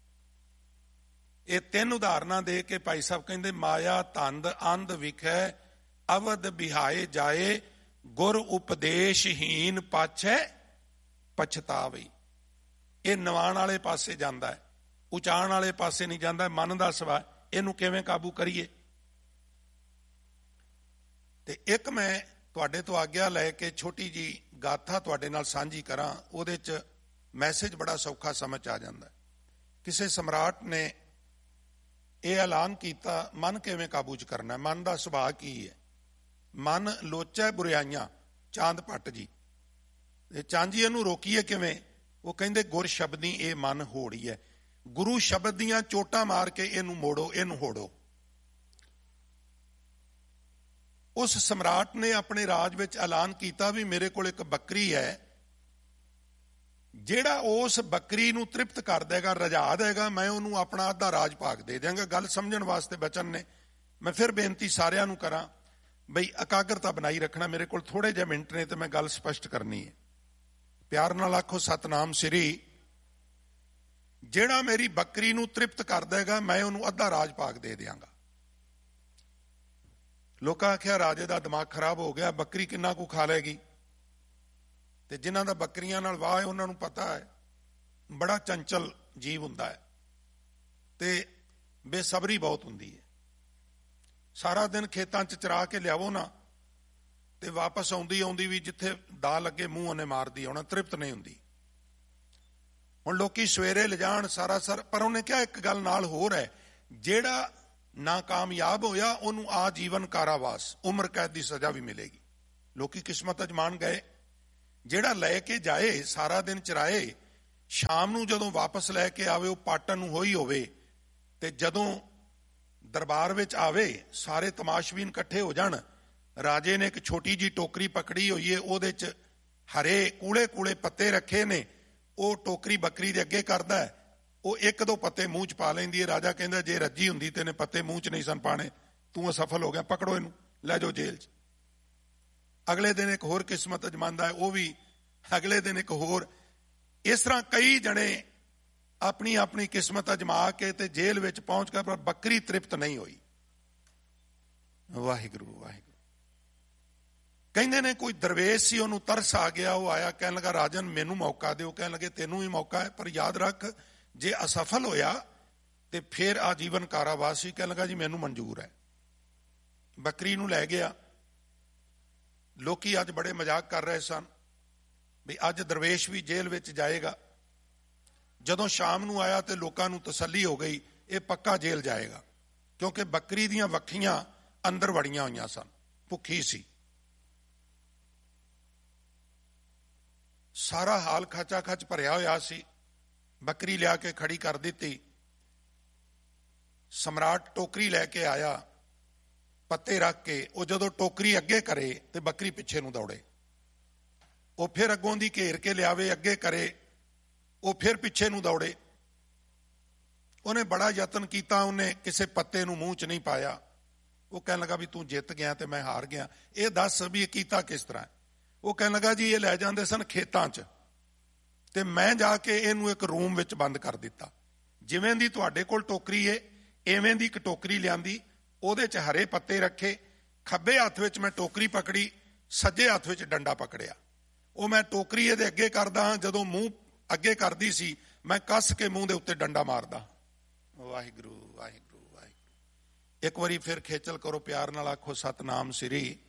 ਇਹ ਤਿੰਨ ਉਦਾਹਰਨਾਂ ਦੇ ਕੇ ਭਾਈ ਸਾਹਿਬ ਕਹਿੰਦੇ ਮਾਇਆ ਧੰਦ ਅੰਧ ਵਿਖੈ, ਅਵਧ ਬਿਹਾਏ ਜਾਏ, ਗੁਰ ਉਪਦੇਸ਼ਹੀਨ ਪਾਛੈ ਪਛਤਾਵੇ। ਇਹ ਨਵਾਣ ਵਾਲੇ ਪਾਸੇ ਜਾਂਦਾ ਹੈ, ਉਚਾਣ ਵਾਲੇ ਪਾਸੇ ਨਹੀਂ ਜਾਂਦਾ। ਮਨ ਦਾ ਸੁਭਾਅ, ਇਹਨੂੰ ਕਿਵੇਂ ਕਾਬੂ ਕਰੀਏ? ਤੇ ਇੱਕ ਮੈਂ ਤੁਹਾਡੇ ਤੋਂ ਆਗਿਆ ਲੈ ਕੇ ਛੋਟੀ ਜੀ ਗਾਥਾ ਤੁਹਾਡੇ ਨਾਲ ਸਾਂਝੀ ਕਰਾਂ। ਉਹਦੇ 'ਚ ਮੈਸੇਜ ਬੜਾ ਸੌਖਾ ਸਮਝ ਆ ਜਾਂਦਾ। ਕਿਸੇ ਸਮਰਾਟ ਨੇ ਇਹ ਐਲਾਨ ਕੀਤਾ ਮਨ ਕਿਵੇਂ ਕਾਬੂ 'ਚ ਕਰਨਾ। ਮਨ ਦਾ ਸੁਭਾਅ ਕੀ ਹੈ? ਮਨ ਲੋਚੈ ਬੁਰਾਈਆਂ। ਚਾਂਦ ਭੱਟ ਜੀ, ਇਹ ਚਾਂਜੀ ਇਹਨੂੰ ਰੋਕੀਏ ਕਿਵੇਂ? ਉਹ ਕਹਿੰਦੇ ਗੁਰ ਸ਼ਬਦੀ ਇਹ ਮਨ ਹੋੜੀ ਹੈ। ਗੁਰੂ ਸ਼ਬਦ ਦੀਆਂ ਚੋਟਾਂ ਮਾਰ ਕੇ ਇਹਨੂੰ ਮੋੜੋ, ਇਹਨੂੰ ਹੋੜੋ। ਉਸ ਸਮਰਾਟ ਨੇ ਆਪਣੇ ਰਾਜ ਵਿੱਚ ਐਲਾਨ ਕੀਤਾ ਵੀ ਮੇਰੇ ਕੋਲ ਇੱਕ ਬੱਕਰੀ ਹੈ, ਜਿਹੜਾ ਉਸ ਬੱਕਰੀ ਨੂੰ ਤ੍ਰਿਪਤ ਕਰ ਦੇਗਾ, ਰਜਾ ਦੇਗਾ, ਮੈਂ ਉਹਨੂੰ ਆਪਣਾ ਅੱਧਾ ਰਾਜ ਭਾਗ ਦੇ ਦਿਆਂਗਾ। ਗੱਲ ਸਮਝਣ ਵਾਸਤੇ ਬਚਨ ਨੇ। ਮੈਂ ਫਿਰ ਬੇਨਤੀ ਸਾਰਿਆਂ ਨੂੰ ਕਰਾਂ ਬਈ ਇਕਾਗਰਤਾ ਬਣਾਈ ਰੱਖਣਾ। ਮੇਰੇ ਕੋਲ ਥੋੜੇ ਜਿਹੇ ਮਿੰਟ ਨੇ ਤੇ ਮੈਂ ਗੱਲ ਸਪਸ਼ਟ ਕਰਨੀ ਹੈ। ਪਿਆਰ ਨਾਲ ਆਖੋ ਸਤਨਾਮ ਸ੍ਰੀ। ਜਿਹੜਾ ਮੇਰੀ ਬੱਕਰੀ ਨੂੰ ਤ੍ਰਿਪਤ ਕਰ ਦੇਗਾ ਮੈਂ ਉਹਨੂੰ ਅੱਧਾ ਰਾਜ ਭਾਗ ਦੇ ਦਿਆਂਗਾ। ਲੋਕਾਂ ਆਖਿਆ ਰਾਜੇ ਦਾ ਦਿਮਾਗ ਖਰਾਬ ਹੋ ਗਿਆ, ਬੱਕਰੀ ਕਿੰਨਾ ਕੁ ਖਾ ਲੇਗੀ। ਤੇ ਜਿਨ੍ਹਾਂ ਦਾ ਬੱਕਰੀਆਂ ਨਾਲ ਵਾਹ ਹੈ ਉਹਨਾਂ ਨੂੰ ਪਤਾ ਹੈ ਬੜਾ ਚੰਚਲ ਜੀਵ ਹੁੰਦਾ ਹੈ ਤੇ ਬੇਸਬਰੀ ਬਹੁਤ ਹੁੰਦੀ ਹੈ। ਸਾਰਾ ਦਿਨ ਖੇਤਾਂ 'ਚ ਚਰਾ ਕੇ ਲਿਆਵੋ ਨਾ ਤੇ ਵਾਪਸ ਆਉਂਦੀ ਆਉਂਦੀ ਵੀ ਜਿੱਥੇ ਦਾ ਲੱਗੇ ਮੂੰਹ ਉਹਨੇ ਮਾਰਦੀ ਆਉਣਾ, ਤ੍ਰਿਪਤ ਨਹੀਂ ਹੁੰਦੀ। ਹੁਣ ਲੋਕੀ ਸਵੇਰੇ ਲਿਜਾਣ ਸਾਰਾ ਸਰ, ਪਰ ਉਹਨੇ ਕਿਹਾ ਇੱਕ ਗੱਲ ਨਾਲ ਹੋਰ ਹੈ, ਜਿਹੜਾ ਨਾਕਾਮਯਾਬ ਹੋਇਆ ਉਹਨੂੰ ਆ ਜੀਵਨ ਕਾਰਾਵਾਸ, ਉਮਰ ਕੈਦ ਦੀ ਸਜ਼ਾ ਵੀ ਮਿਲੇਗੀ। ਲੋਕੀ ਕਿਸਮਤ ਅਜਮਾਨ ਗਏ। ਜਿਹੜਾ ਲੈ ਕੇ ਜਾਏ ਸਾਰਾ ਦਿਨ ਚਰਾਏ, ਸ਼ਾਮ ਨੂੰ ਜਦੋਂ ਵਾਪਸ ਲੈ ਕੇ ਆਵੇ ਉਹ ਪਾਟਣ ਨੂੰ ਹੋਈ ਹੋਵੇ, ਤੇ ਜਦੋਂ ਦਰਬਾਰ ਵਿੱਚ ਆਵੇ ਸਾਰੇ ਤਮਾਸ਼ਬੀਨ ਇਕੱਠੇ ਹੋ ਜਾਣ। ਰਾਜੇ ਨੇ ਇੱਕ ਛੋਟੀ ਜੀ ਟੋਕਰੀ ਪਕੜੀ ਹੋਈ ਹੈ, ਉਹਦੇ 'ਚ ਹਰੇ ਕੂਲੇ ਕੂਲੇ ਪੱਤੇ ਰੱਖੇ ਨੇ। ਉਹ ਟੋਕਰੀ ਬੱਕਰੀ ਦੇ ਅੱਗੇ ਕਰਦਾ ਹੈ, ਉਹ ਇੱਕ ਦੋ ਪੱਤੇ ਮੂੰਹ 'ਚ ਪਾ ਲੈਂਦੀ ਹੈ। ਰਾਜਾ ਕਹਿੰਦਾ ਜੇ ਰੱਜੀ ਹੁੰਦੀ ਤੇ ਇਹਨੇ ਪੱਤੇ ਮੂੰਹ 'ਚ ਨਹੀਂ ਸਨ ਪਾਣੇ, ਤੂੰ ਅਸਫਲ ਹੋ ਗਿਆ, ਪਕੜੋ ਇਹਨੂੰ ਲੈ ਜਾਓ ਜੇਲ੍ਹ 'ਚ। ਅਗਲੇ ਦਿਨ ਇੱਕ ਹੋਰ ਕਿਸਮਤ ਅਜਮਾਂਦਾ ਹੈ, ਉਹ ਵੀ ਅਗਲੇ ਦਿਨ ਇੱਕ ਹੋਰ। ਇਸ ਤਰ੍ਹਾਂ ਕਈ ਜਣੇ ਆਪਣੀ ਆਪਣੀ ਕਿਸਮਤ ਅਜਮਾ ਕੇ ਤੇ ਜੇਲ੍ਹ ਵਿੱਚ ਪਹੁੰਚ ਕੇ, ਪਰ ਬੱਕਰੀ ਤ੍ਰਿਪਤ ਨਹੀਂ ਹੋਈ। ਵਾਹਿਗੁਰੂ ਵਾਹਿਗੁਰੂ। ਕਹਿੰਦੇ ਨੇ ਕੋਈ ਦਰਵੇਸ਼ ਸੀ, ਉਹਨੂੰ ਤਰਸ ਆ ਗਿਆ, ਉਹ ਆਇਆ ਕਹਿਣ ਲੱਗਾ ਰਾਜਨ ਮੈਨੂੰ ਮੌਕਾ ਦਿਓ। ਕਹਿਣ ਲੱਗੇ ਤੈਨੂੰ ਵੀ ਮੌਕਾ ਹੈ, ਪਰ ਯਾਦ ਰੱਖ ਜੇ ਅਸਫਲ ਹੋਇਆ ਤੇ ਫਿਰ ਆਜੀਵਨ ਕਾਰਾਵਾਸ ਸੀ। ਕਹਿਣ ਲੱਗਾ ਜੀ ਮੈਨੂੰ ਮਨਜ਼ੂਰ ਹੈ। ਬੱਕਰੀ ਨੂੰ ਲੈ ਗਿਆ। ਲੋਕੀ ਅੱਜ ਬੜੇ ਮਜ਼ਾਕ ਕਰ ਰਹੇ ਸਨ ਵੀ ਅੱਜ ਦਰਵੇਸ਼ ਵੀ ਜੇਲ੍ਹ ਵਿੱਚ ਜਾਏਗਾ। ਜਦੋਂ ਸ਼ਾਮ ਨੂੰ ਆਇਆ ਤੇ ਲੋਕਾਂ ਨੂੰ ਤਸੱਲੀ ਹੋ ਗਈ ਇਹ ਪੱਕਾ ਜੇਲ੍ਹ ਜਾਏਗਾ, ਕਿਉਂਕਿ ਬੱਕਰੀ ਦੀਆਂ ਵੱਖੀਆਂ ਅੰਦਰ ਵੜੀਆਂ ਹੋਈਆਂ ਸਨ, ਭੁੱਖੀ ਸੀ। ਸਾਰਾ ਹਾਲ ਖਾਚਾ ਖਚ ਭਰਿਆ ਹੋਇਆ ਸੀ। ਬੱਕਰੀ ਲਿਆ ਕੇ ਖੜੀ ਕਰ ਦਿੱਤੀ। ਸਮਰਾਟ ਟੋਕਰੀ ਲੈ ਕੇ ਆਇਆ, ਪੱਤੇ ਰੱਖ ਕੇ। ਉਹ ਜਦੋਂ ਟੋਕਰੀ ਅੱਗੇ ਕਰੇ ਤੇ ਬੱਕਰੀ ਪਿੱਛੇ ਨੂੰ ਦੌੜੇ। ਉਹ ਫਿਰ ਅੱਗੋਂ ਦੀ ਘੇਰ ਕੇ ਲਿਆਵੇ, ਅੱਗੇ ਕਰੇ, ਉਹ ਫਿਰ ਪਿੱਛੇ ਨੂੰ ਦੌੜੇ। ਉਹਨੇ ਬੜਾ ਯਤਨ ਕੀਤਾ, ਉਹਨੇ ਕਿਸੇ ਪੱਤੇ ਨੂੰ ਮੂੰਹ 'ਚ ਨਹੀਂ ਪਾਇਆ। ਉਹ ਕਹਿਣ ਲੱਗਾ ਵੀ ਤੂੰ ਜਿੱਤ ਗਿਆ ਤੇ ਮੈਂ ਹਾਰ ਗਿਆ, ਇਹ ਦੱਸ ਵੀ ਇਹ ਕੀਤਾ ਕਿਸ ਤਰ੍ਹਾਂ। ਉਹ ਕਹਿਣ ਲੱਗਾ ਜੀ ਇਹ ਲੈ ਜਾਂਦੇ ਸਨ ਖੇਤਾਂ 'ਚ ਤੇ ਮੈਂ ਜਾ ਕੇ ਇਹਨੂੰ ਇੱਕ ਰੂਮ ਵਿੱਚ ਬੰਦ ਕਰ ਦਿੱਤਾ। ਜਿਵੇਂ ਦੀ ਤੁਹਾਡੇ ਕੋਲ ਟੋਕਰੀ ਏ ਐਵੇਂ ਦੀ ਇੱਕ ਟੋਕਰੀ ਲਿਆਂਦੀ, ਉਹਦੇ 'ਚ ਹਰੇ ਪੱਤੇ ਰੱਖੇ। ਖੱਬੇ ਹੱਥ ਵਿੱਚ ਮੈਂ ਟੋਕਰੀ ਪਕੜੀ, ਸੱਜੇ ਹੱਥ ਵਿੱਚ ਡੰਡਾ ਪਕੜਿਆ। ਉਹ ਮੈਂ ਟੋਕਰੀ ਇਹਦੇ ਅੱਗੇ ਕਰਦਾ ਹਾਂ, ਜਦੋਂ ਮੂੰਹ ਅੱਗੇ ਕਰਦੀ ਸੀ ਮੈਂ ਕੱਸ ਕੇ ਮੂੰਹ ਦੇ ਉੱਤੇ ਡੰਡਾ ਮਾਰਦਾ। ਵਾਹਿਗੁਰੂ ਵਾਹਿਗੁਰੂ ਵਾਹਿਗੁਰੂ। ਇੱਕ ਵਾਰੀ ਫਿਰ ਖੇਚਲ ਕਰੋ, ਪਿਆਰ ਨਾਲ ਆਖੋ ਸਤਨਾਮ ਸ੍ਰੀ।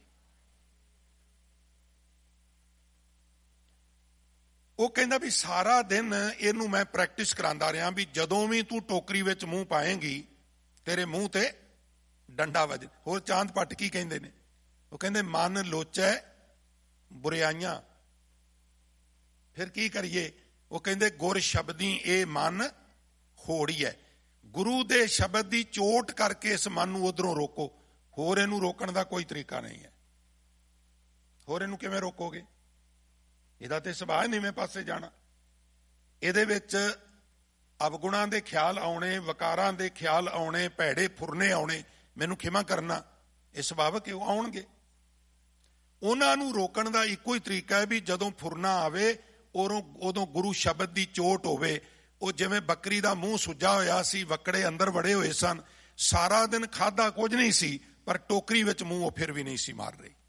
ਉਹ ਕਹਿੰਦਾ ਵੀ ਸਾਰਾ ਦਿਨ ਇਹਨੂੰ ਮੈਂ ਪ੍ਰੈਕਟਿਸ ਕਰਾਉਂਦਾ ਰਿਹਾ ਵੀ ਜਦੋਂ ਵੀ ਤੂੰ ਟੋਕਰੀ ਵਿੱਚ ਮੂੰਹ ਪਾਏਂਗੀ ਤੇਰੇ ਮੂੰਹ ਤੇ ਡੰਡਾ ਵੱਜ। ਹੋਰ ਚਾਂਦ ਪੱਟ ਕੀ ਕਹਿੰਦੇ ਨੇ? ਉਹ ਕਹਿੰਦੇ ਮਨ ਲੋਚੈ ਬੁਰਿਆਈਆਂ। ਫਿਰ ਕੀ ਕਰੀਏ? ਉਹ ਕਹਿੰਦੇ ਗੁਰ ਸ਼ਬਦੀ ਇਹ ਮਨ ਹੋੜੀ ਹੈ। ਗੁਰੂ ਦੇ ਸ਼ਬਦ ਦੀ ਚੋਟ ਕਰਕੇ ਇਸ ਮਨ ਨੂੰ ਉਧਰੋਂ ਰੋਕੋ। ਹੋਰ ਇਹਨੂੰ ਰੋਕਣ ਦਾ ਕੋਈ ਤਰੀਕਾ ਨਹੀਂ ਹੈ। ਹੋਰ ਇਹਨੂੰ ਕਿਵੇਂ ਰੋਕੋਗੇ? ਇਹਦਾ ਤੇ ਸੁਭਾਅ ਨੀਵੇਂ ਪਾਸੇ ਜਾਣਾ। ਇਹਦੇ ਵਿੱਚ ਅਵਗੁਣਾਂ ਦੇ ਖਿਆਲ ਆਉਣੇ, ਵਕਾਰਾਂ ਦੇ ਖਿਆਲ ਆਉਣੇ, ਭੈੜੇ ਫੁਰਨੇ ਆਉਣੇ। ਮੈਨੂੰ ਖਿਮਾ ਕਰਨਾ, ਇਹ ਸੁਭਾਵਕ ਕਿਉਂ ਆਉਣਗੇ? ਉਹਨਾਂ ਨੂੰ ਰੋਕਣ ਦਾ ਇੱਕੋ ਹੀ ਤਰੀਕਾ ਹੈ ਵੀ ਜਦੋਂ ਫੁਰਨਾ ਆਵੇ ਉਦੋਂ ਉਦੋਂ ਗੁਰੂ ਸ਼ਬਦ ਦੀ ਚੋਟ ਹੋਵੇ। ਉਹ ਜਿਵੇਂ ਬੱਕਰੀ ਦਾ ਮੂੰਹ ਸੁੱਜਾ ਹੋਇਆ ਸੀ, ਵਕੜੇ ਅੰਦਰ ਵੜੇ ਹੋਏ ਸਨ, ਸਾਰਾ ਦਿਨ ਖਾਧਾ ਕੁਝ ਨਹੀਂ ਸੀ, ਪਰ ਟੋਕਰੀ ਵਿੱਚ ਮੂੰਹ ਉਹ ਫਿਰ ਵੀ ਨਹੀਂ ਸੀ ਮਾਰ ਰਹੀ।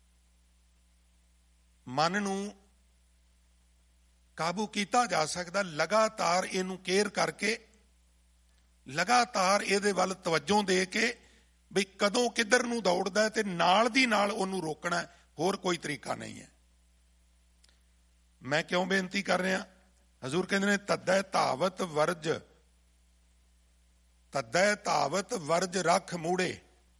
ਮਨ ਨੂੰ ਕਾਬੂ ਕੀਤਾ ਜਾ ਸਕਦਾ ਲਗਾਤਾਰ ਇਹਨੂੰ ਕੇਅਰ ਕਰਕੇ, ਲਗਾਤਾਰ ਇਹਦੇ ਵੱਲ ਤਵੱਜੋ ਦੇ ਕੇ ਵੀ ਕਦੋਂ ਕਿੱਧਰ ਨੂੰ ਦੌੜਦਾ ਤੇ ਨਾਲ ਦੀ ਨਾਲ ਉਹਨੂੰ ਰੋਕਣਾ। ਹੋਰ ਕੋਈ ਤਰੀਕਾ ਨਹੀਂ ਹੈ। ਮੈਂ ਕਿਉਂ ਬੇਨਤੀ ਕਰ ਰਿਹਾ? ਹਜ਼ੂਰ ਕਹਿੰਦੇ ਨੇ ਤੱਦੈ ਧਾਵਤ ਵਰਜ, ਤੱਦੈ ਧਾਵਤ ਵਰਜ ਰੱਖ ਮੂੜੇ।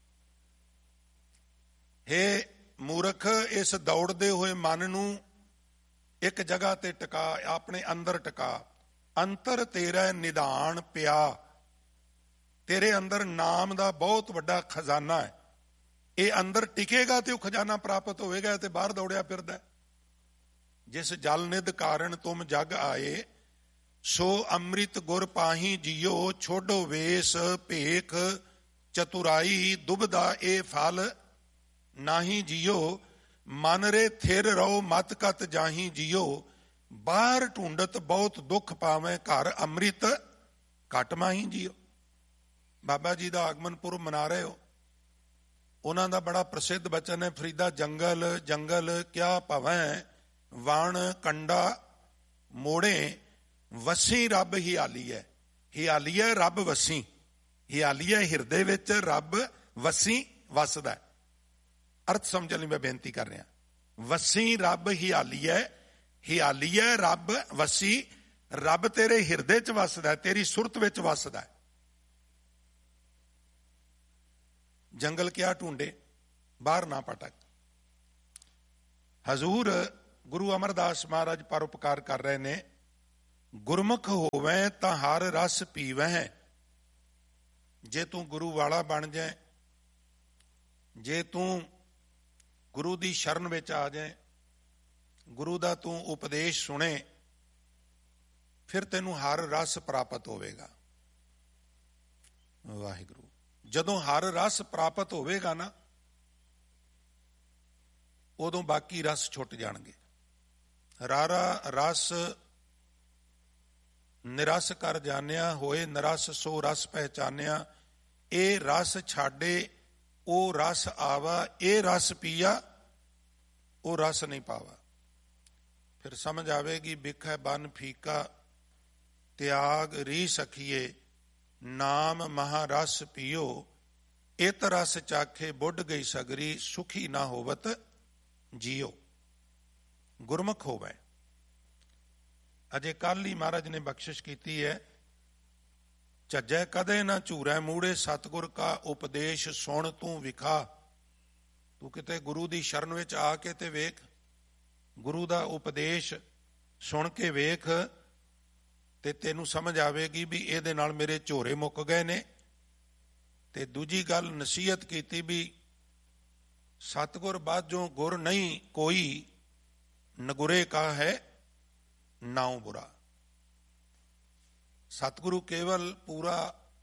ਹੇ ਮੂਰਖ, ਇਸ ਦੌੜਦੇ ਹੋਏ ਮਨ ਨੂੰ ਇੱਕ ਜਗ੍ਹਾ ਤੇ ਟਿਕਾ, ਆਪਣੇ ਅੰਦਰ ਟਿਕਾ। ਅੰਤਰ ਤੇਰਾ ਨਿਧਾਨ ਪਿਆ। ਤੇਰੇ ਅੰਦਰ ਨਾਮ ਦਾ ਬਹੁਤ ਵੱਡਾ ਖਜ਼ਾਨਾ ਹੈ। ਇਹ ਅੰਦਰ ਟਿਕੇਗਾ ਤੇ ਉਹ ਖਜ਼ਾਨਾ ਪ੍ਰਾਪਤ ਹੋਵੇਗਾ ਤੇ ਬਾਹਰ ਦੌੜਿਆ ਫਿਰਦਾ। ਜਿਸ ਜਲ ਨਿਧ ਕਾਰਨ ਤੁਮ ਜਗ ਆਏ, ਸੋ ਅੰਮ੍ਰਿਤ ਗੁਰ ਪਾਹੀ ਜੀਓ। ਛੋਡੋ ਵੇਸ ਭੇਖ ਚਤੁਰਾਈ, ਦੁਬਦਾ ਇਹ ਫਲ ਨਾਹੀ ਜੀਓ। ਮਨ ਰੇ ਥਿਰ ਰਹੋ ਮਤ ਕਤ ਜਾਹੀ ਜੀਓ। ਬਾਹਰ ਢੂੰਡਤ ਬਹੁਤ ਦੁੱਖ ਪਾਵੇਂ, ਘਰ ਅੰਮ੍ਰਿਤ ਘਟ ਮਾਹੀ ਜੀਓ। ਬਾਬਾ ਜੀ ਦਾ ਆਗਮਨ ਪੁਰਬ ਮਨਾ ਰਹੇ ਹੋ। ਉਹਨਾਂ ਦਾ ਬੜਾ ਪ੍ਰਸਿੱਧ ਬਚਨ ਹੈ, ਫਰੀਦਾ ਜੰਗਲ ਜੰਗਲ ਕਿਆ ਭਵੈ, ਵਣ ਕੰਡਾ ਮੋੜੇ, ਵਸੀ ਰੱਬ ਹਿਆਲੀ ਹੈ। ਹਿਆਲੀ ਹੈ ਰੱਬ ਵਸੀ, ਹਿਆਲੀ ਹੈ ਹਿਰਦੇ ਵਿੱਚ ਰੱਬ ਵਸੀ ਵਸਦਾ। ਅਰਥ ਸਮਝਣ ਲਈ ਮੈਂ ਬੇਨਤੀ ਕਰ ਰਿਹਾ। ਵਸੀ ਰੱਬ ਹਿਆਲੀ ਹੈ, ਹਿਆਲੀ ਹੈ ਰੱਬ ਵਸੀ। ਰੱਬ ਤੇਰੇ ਹਿਰਦੇ 'ਚ ਵਸਦਾ, ਤੇਰੀ ਸੁਰਤ ਵਿੱਚ ਵਸਦਾ। ਜੰਗਲ ਕਿਆ ਢੂੰਡੇ, ਬਾਹਰ ਨਾ ਪਟਕ। ਹਜ਼ੂਰ ਗੁਰੂ ਅਮਰਦਾਸ ਮਹਾਰਾਜ ਪਰਉਪਕਾਰ ਕਰ ਰਹੇ ਨੇ। ਗੁਰਮੁਖ ਹੋਵੇ ਤਾਂ ਹਰ ਰਸ ਪੀਵੈ। ਜੇ ਤੂੰ ਗੁਰੂ ਵਾਲਾ ਬਣ ਜਾਏ, ਜੇ ਤੂੰ ਗੁਰੂ ਦੀ ਸ਼ਰਨ ਵਿੱਚ ਆ ਜਾਏ, ਗੁਰੂ ਦਾ ਤੂੰ ਉਪਦੇਸ਼ ਸੁਣੇ, ਫਿਰ ਤੈਨੂੰ ਹਰ ਰਸ ਪ੍ਰਾਪਤ ਹੋਵੇਗਾ। ਵਾਹਿਗੁਰੂ। ਜਦੋਂ ਹਰ ਰਸ ਪ੍ਰਾਪਤ ਹੋਵੇਗਾ ਨਾ, ਉਦੋਂ ਬਾਕੀ ਰਸ ਛੁੱਟ ਜਾਣਗੇ। ਰਾਰਾ ਰਸ ਨਿਰਸ ਕਰ ਜਾਣਿਆ, ਹੋਏ ਨਿਰਸ ਸੋ ਰਸ ਪਹਿਚਾਨਿਆ। ਇਹ ਰਸ ਛਾੜੇ ਉਹ ਰਸ ਆਵਾ, ਇਹ ਰਸ ਪੀਆ, ਉਹ ਰਸ ਨਹੀਂ ਪਾਵਾ। ਫਿਰ ਸਮਝ ਆਵੇਗੀ ਬਿਖੈ ਬਨ ਫੀਕਾ, ਤਿਆਗ ਰੀ ਸਖੀਏ, ਨਾਮ ਮਹਾਰਸ ਪੀਓ, ਇਤ ਰਸ ਚਾਖੇ ਬੁੱਢ ਗਈ ਸਗਰੀ, ਸੁਖੀ ਨਾ ਹੋਵਤ ਜੀਓ। ਗੁਰਮੁਖ ਹੋਵੇ। ਅਜੇ ਕੱਲ ਹੀ ਮਹਾਰਾਜ ਨੇ ਬਖਸ਼ਿਸ਼ ਕੀਤੀ ਹੈ, ਝੱਜੈ ਕਦੇ ਨਾ ਝੂਰੈ ਮੂੜੇ, ਸਤਿਗੁਰ ਕਾ ਉਪਦੇਸ਼ ਸੁਣ ਤੂੰ ਵਿਖਾ। ਤੂੰ ਕਿਤੇ ਗੁਰੂ ਦੀ ਸ਼ਰਨ ਵਿੱਚ ਆ ਕੇ ਤੇ ਵੇਖ, ਗੁਰੂ ਦਾ ਉਪਦੇਸ਼ ਸੁਣ ਕੇ ਵੇਖ, ਤੇ ਤੈਨੂੰ ਸਮਝ ਆਵੇਗੀ ਵੀ ਇਹਦੇ ਨਾਲ ਮੇਰੇ ਝੋਰੇ ਮੁੱਕ ਗਏ ਨੇ। ਤੇ ਦੂਜੀ ਗੱਲ ਨਸੀਹਤ ਕੀਤੀ ਵੀ ਸਤਿਗੁਰ ਬਾਝੋਂ ਗੁਰ ਨਹੀਂ ਕੋਈ, ਨਗੁਰੇ ਕਾ ਹੈ ਨਾਉ ਬੁਰਾ। ਸਤਿਗੁਰੂ ਕੇਵਲ ਪੂਰਾ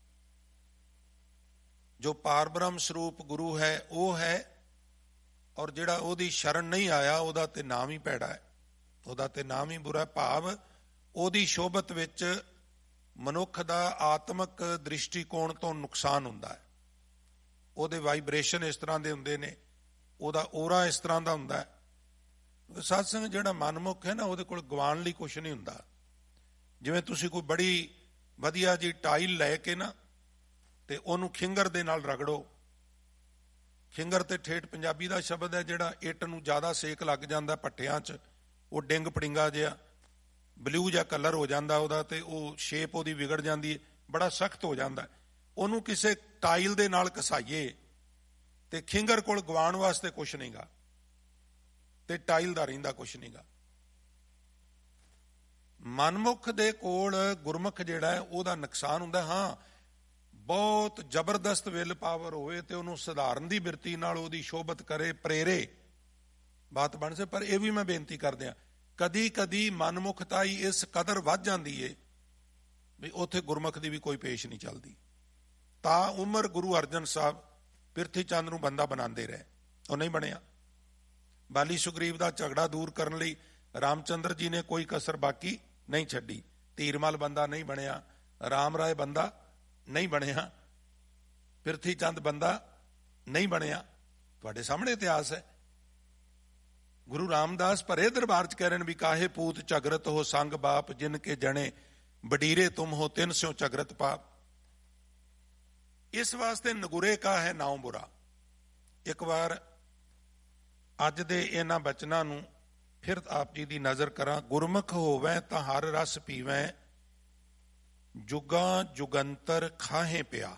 ਜੋ ਪਾਰ ਬ੍ਰਹਮ ਸਰੂਪ ਗੁਰੂ ਹੈ ਉਹ ਹੈ, ਔਰ ਜਿਹੜਾ ਉਹਦੀ ਸ਼ਰਨ ਨਹੀਂ ਆਇਆ ਉਹਦਾ ਤੇ ਨਾਮ ਹੀ ਭੈੜਾ ਹੈ, ਉਹਦਾ ਤੇ ਨਾਮ ਹੀ ਬੁਰਾ। ਭਾਵ ਉਹਦੀ ਸ਼ੋਭਤ ਵਿੱਚ ਮਨੁੱਖ ਦਾ ਆਤਮਿਕ ਦ੍ਰਿਸ਼ਟੀਕੋਣ ਤੋਂ ਨੁਕਸਾਨ ਹੁੰਦਾ ਹੈ। ਉਹਦੇ ਵਾਈਬ੍ਰੇਸ਼ਨ ਇਸ ਤਰ੍ਹਾਂ ਦੇ ਹੁੰਦੇ ਨੇ, ਉਹਦਾ ਔਰਾ ਇਸ ਤਰ੍ਹਾਂ ਦਾ ਹੁੰਦਾ ਹੈ। ਸਾਧ ਸੰਗਤ ਜਿਹੜਾ ਮਨਮੁਖ ਹੈ ਨਾ, ਉਹਦੇ ਕੋਲ ਗਵਾਉਣ ਲਈ ਕੁਛ ਨਹੀਂ ਹੁੰਦਾ। ਜਿਵੇਂ ਤੁਸੀਂ ਕੋਈ ਬੜੀ ਵਧੀਆ ਜੀ ਟਾਈਲ ਲੈ ਕੇ ਨਾ ਤੇ ਉਹਨੂੰ ਖਿੰਗਰ ਦੇ ਨਾਲ ਰਗੜੋ। ਖਿੰਗਰ ਤੇ ਠੇਠ ਪੰਜਾਬੀ ਦਾ ਸ਼ਬਦ ਹੈ, ਜਿਹੜਾ ਇੱਟ ਨੂੰ ਜ਼ਿਆਦਾ ਸੇਕ ਲੱਗ ਜਾਂਦਾ ਭੱਠਿਆਂ 'ਚ, ਉਹ ਡਿੰਗ ਪੜਿੰਗਾ ਜਿਹਾ ਬਲੂ ਜਿਹਾ ਕਲਰ ਹੋ ਜਾਂਦਾ ਉਹਦਾ, ਤੇ ਉਹ ਸ਼ੇਪ ਉਹਦੀ ਵਿਗੜ ਜਾਂਦੀ ਹੈ, ਬੜਾ ਸਖਤ ਹੋ ਜਾਂਦਾ। ਉਹਨੂੰ ਕਿਸੇ ਟਾਈਲ ਦੇ ਨਾਲ ਘਸਾਈਏ ਤੇ ਖਿੰਗਰ ਕੋਲ ਗਵਾਉਣ ਵਾਸਤੇ ਕੁਛ ਨਹੀਂਗਾ, ਤੇ ਟਾਈਲ ਦਾ ਰਹਿੰਦਾ ਕੁਛ ਨਹੀਂਗਾ। ਮਨਮੁਖ ਦੇ ਕੋਲ ਗੁਰਮੁਖ ਜਿਹੜਾ ਹੈ ਉਹਦਾ ਨੁਕਸਾਨ ਹੁੰਦਾ। ਹਾਂ, ਬਹੁਤ ਜ਼ਬਰਦਸਤ ਵਿਲ ਪਾਵਰ ਹੋਵੇ ਤੇ ਉਹਨੂੰ ਸਧਾਰਨ ਦੀ ਬਿਰਤੀ ਨਾਲ ਉਹਦੀ ਸ਼ੋਭਤ ਕਰੇ, ਪ੍ਰੇਰੇ, ਬਾਤ ਬਣ ਸੇ। ਪਰ ਇਹ ਵੀ ਮੈਂ ਬੇਨਤੀ ਕਰਦਿਆਂ, ਕਦੀ ਕਦੀ ਮਨਮੁਖਤਾਈ ਇਸ ਕਦਰ ਵੱਧ ਜਾਂਦੀ ਏ ਵੀ ਉੱਥੇ ਗੁਰਮੁਖ ਦੀ ਵੀ ਕੋਈ ਪੇਸ਼ ਨਹੀਂ ਚੱਲਦੀ। ਤਾਂ ਉਮਰ ਗੁਰੂ ਅਰਜਨ ਸਾਹਿਬ ਪਿਰਥੀ ਚੰਦ ਨੂੰ ਬੰਦਾ ਬਣਾਉਂਦੇ ਰਹੇ, ਉਹ ਨਹੀਂ ਬਣਿਆ। ਬਾਲੀ ਸੁਗਰੀਵ ਦਾ ਝਗੜਾ ਦੂਰ ਕਰਨ ਲਈ ਰਾਮਚੰਦਰ ਜੀ ਨੇ ਕੋਈ ਕਸਰ ਬਾਕੀ ਨਹੀਂ ਛੱਡੀ। ਧੀਰਮਲ ਬੰਦਾ ਨਹੀਂ ਬਣਿਆ, ਰਾਮ ਰਾਏ ਬੰਦਾ ਨਹੀਂ ਬਣਿਆ, ਪਿਰਥੀ ਚੰਦ ਬੰਦਾ ਨਹੀਂ ਬਣਿਆ। ਤੁਹਾਡੇ ਸਾਹਮਣੇ ਇਤਿਹਾਸ ਹੈ। ਗੁਰੂ ਰਾਮਦਾਸ ਭਰੇ ਦਰਬਾਰ 'ਚ ਕਹਿ ਰਹੇ ਨੇ ਵੀ ਕਾਹੇ ਪੂਤ ਝਗਰਤ ਹੋ ਸੰਗ ਬਾਪ, ਜਿਨ ਕੇ ਜਣੇ ਬਡੀਰੇ ਤੁਮ ਹੋ ਤਿੰਨ ਸਿਓ ਝਗਰਤ ਪਾਪ। ਇਸ ਵਾਸਤੇ ਨਗੁਰੇ ਕਾ ਹੈ ਨਾਉ ਬੁਰਾ। ਇੱਕ ਵਾਰ ਅੱਜ ਦੇ ਇਹਨਾਂ ਬਚਨਾਂ ਨੂੰ ਫਿਰ ਆਪ ਜੀ ਦੀ ਨਜ਼ਰ ਕਰਾਂ। ਗੁਰਮੁਖ ਹੋਵੇ ਤਾਂ ਹਰ ਰਸ ਪੀਵੇ, ਜੁਗਾਂ ਜੁਗੰਤਰ ਖਾਹੇ ਪਿਆ।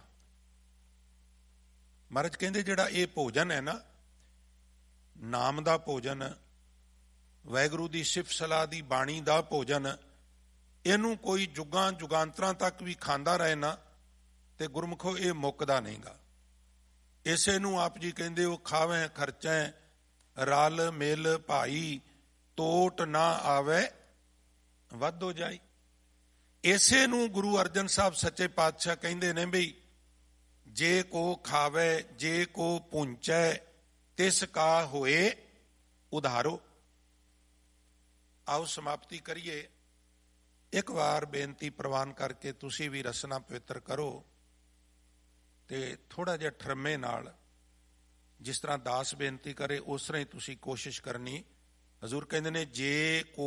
ਮਹਾਰਾਜ ਕਹਿੰਦੇ ਜਿਹੜਾ ਇਹ ਭੋਜਨ ਹੈ ਨਾ, ਨਾਮ ਦਾ ਭੋਜਨ, ਵਾਹਿਗੁਰੂ ਦੀ ਸਿਫਤ ਸਲਾਹ ਦੀ ਬਾਣੀ ਦਾ ਭੋਜਨ, ਇਹਨੂੰ ਕੋਈ ਜੁਗਾਂ ਜੁਗਾਂਤਰਾਂ ਤੱਕ ਵੀ ਖਾਂਦਾ ਰਹੇ ਨਾ ਤੇ ਗੁਰਮੁਖੋ ਇਹ ਮੁੱਕਦਾ ਨਹੀਂਗਾ। ਇਸੇ ਨੂੰ ਆਪ ਜੀ ਕਹਿੰਦੇ ਉਹ ਖਾਵੇਂ ਖਰਚੈ, ਰਲ ਮਿਲ ਭਾਈ, ਤੋਟ ਨਾ ਆਵੇ ਵੱਧ ਹੋ ਜਾਈ। ਇਸੇ ਨੂੰ ਗੁਰੂ ਅਰਜਨ ਸਾਹਿਬ ਸੱਚੇ ਪਾਤਸ਼ਾਹ ਕਹਿੰਦੇ ਨੇ ਬਈ ਜੇ ਕੋ ਖਾਵੇ ਜੇ ਕੋ ਪੁੰਚੈ, ਤਿਸ ਕਾ ਹੋਏ ਉਧਾਰੋ। ਆਓ ਸਮਾਪਤੀ ਕਰੀਏ। ਇੱਕ ਵਾਰ ਬੇਨਤੀ ਪ੍ਰਵਾਨ ਕਰਕੇ ਤੁਸੀਂ ਵੀ ਰਸਨਾ ਪਵਿੱਤਰ ਕਰੋ ਤੇ ਥੋੜਾ ਜਿਹਾ ਠਰਮੇ ਨਾਲ, ਜਿਸ ਤਰ੍ਹਾਂ ਦਾਸ ਬੇਨਤੀ ਕਰੇ ਉਸ ਤਰ੍ਹਾਂ ਹੀ ਤੁਸੀਂ ਕੋਸ਼ਿਸ਼ ਕਰਨੀ। ਹਜ਼ੂਰ ਕਹਿੰਦੇ ਨੇ ਜੇ ਕੋ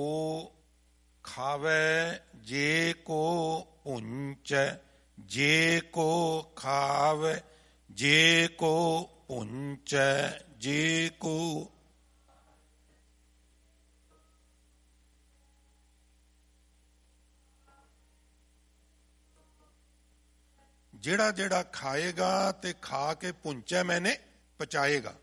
ਖਾਵੇ ਜੇ ਕੋ ਪੁੰਚੈ, ਜੇ ਕੋ ਖਾਵੇ ਜੇ ਕੋ ਪੁੰਚੈ, ਜੇ ਕੋ। ਜਿਹੜਾ ਜਿਹੜਾ ਖਾਏਗਾ ਤੇ ਖਾ ਕੇ ਪੁੰਚੈ ਮੈਨੇ ਪਚਾਏਗਾ।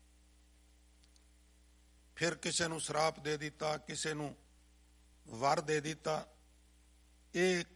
ਫਿਰ ਕਿਸੇ ਨੂੰ ਸਰਾਪ ਦੇ ਦਿੱਤਾ, ਕਿਸੇ ਨੂੰ ਵਰ ਦੇ ਦਿੱਤਾ, ਇਹ